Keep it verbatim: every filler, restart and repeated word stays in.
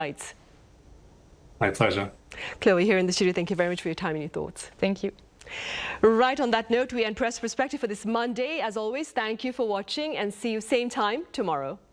Right. My pleasure. Chloe, here in the studio, thank you very much for your time and your thoughts. Thank you. Right, on that note, we end Press Perspective for this Monday. As always, thank you for watching and see you same time tomorrow.